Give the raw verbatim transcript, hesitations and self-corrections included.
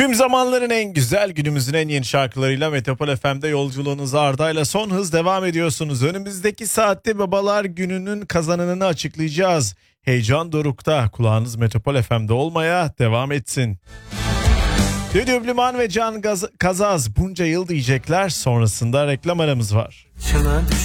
Tüm zamanların en güzel, günümüzün en yeni şarkılarıyla Metropol F M'de yolculuğunuza Arda'yla son hız devam ediyorsunuz. Önümüzdeki saatte Babalar Günü'nün kazananını açıklayacağız. Heyecan dorukta, kulağınız Metropol F M'de olmaya devam etsin. Dede Übliman ve Can Gaz- Kazaz bunca yıl diyecekler, sonrasında reklam aramız var.